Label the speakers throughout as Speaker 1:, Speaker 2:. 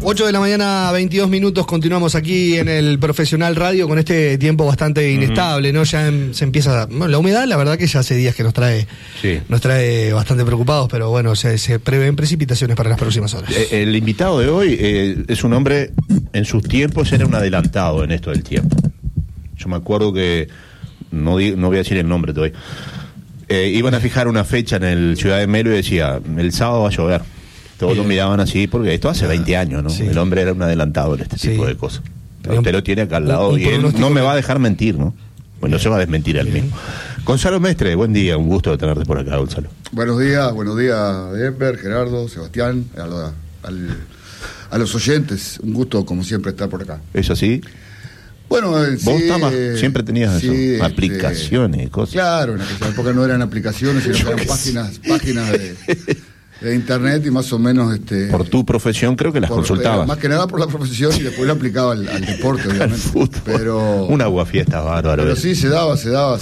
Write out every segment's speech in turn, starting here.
Speaker 1: 8 de la mañana, 22 minutos, continuamos aquí en el Profesional Radio con este tiempo bastante inestable, ¿no? Ya se empieza, bueno, la humedad, la verdad que ya hace días que nos trae bastante preocupados, pero bueno, se prevén precipitaciones para las próximas horas.
Speaker 2: El invitado de hoy es un hombre, en sus tiempos era un adelantado en esto del tiempo. Yo me acuerdo que, no voy a decir el nombre todavía, iban a fijar una fecha en el Ciudad de Melo y decía, el sábado va a llover. Todos lo miraban así, porque esto hace 20 años, ¿no? Sí. El hombre era un adelantado en este tipo de cosas. Usted lo tiene acá al lado y él no me va a dejar mentir, ¿no? Pues no se va a desmentir él mismo. Gonzalo Mestre, buen día, un gusto de tenerte por acá, Gonzalo.
Speaker 3: Buenos días, Denver, Gerardo, Sebastián, a los oyentes, un gusto como siempre estar por acá.
Speaker 2: ¿Es así?
Speaker 3: Bueno,
Speaker 2: vos siempre tenías aplicaciones, cosas.
Speaker 3: Claro, en aquella época no eran aplicaciones, sino eran páginas de internet y más o menos
Speaker 2: por tu profesión creo que las consultabas.
Speaker 3: Más que nada por la profesión y después la aplicaba al deporte, obviamente.
Speaker 2: Al fútbol.
Speaker 3: Pero
Speaker 2: un aguafiesta bárbaro.
Speaker 3: Pero sí se daba,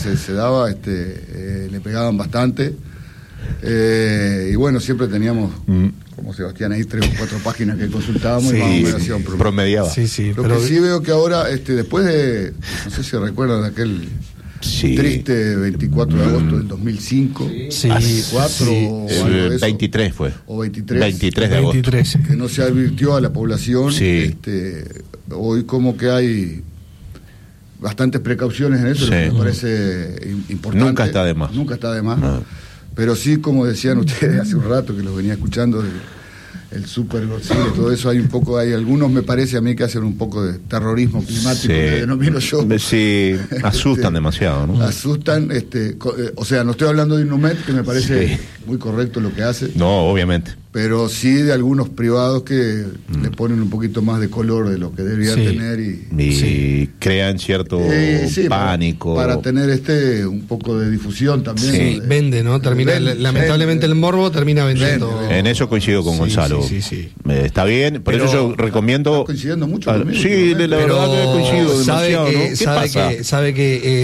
Speaker 3: le pegaban bastante. Y bueno, siempre teníamos como Sebastián ahí 3 o 4 páginas que consultábamos y más o menos hacíamos
Speaker 2: promediaba.
Speaker 3: Lo que sí veo que ahora, después de, no sé si recuerdan aquel triste 24 de agosto del 2005, 24 o algo de eso,
Speaker 2: 23 fue.
Speaker 3: O 23
Speaker 2: de agosto.
Speaker 3: Que no se advirtió a la población. Hoy como que hay bastantes precauciones en eso, lo que me parece importante.
Speaker 2: Nunca está de más.
Speaker 3: No. Pero sí, como decían ustedes hace un rato que los venía escuchando, el Super Godzilla y todo eso, hay algunos, me parece a mí, que hacen un poco de terrorismo climático, que denomino yo.
Speaker 2: Sí, asustan demasiado, ¿no?
Speaker 3: Asustan, o sea, no estoy hablando de Innumet, que me parece muy correcto lo que hace.
Speaker 2: No, obviamente.
Speaker 3: Pero sí de algunos privados que le ponen un poquito más de color de lo que debería tener
Speaker 2: y crean cierto pánico.
Speaker 3: Para tener un poco de difusión también.
Speaker 1: Sí, vende, ¿no? Lamentablemente el morbo termina vendiendo.
Speaker 2: Vende. En eso coincido con Gonzalo. Sí. Está bien, por eso yo recomiendo.
Speaker 3: ¿Estás coincidiendo mucho conmigo?
Speaker 2: Sí, la verdad que coincido demasiado, ¿no? ¿Qué pasa?
Speaker 1: Sabe que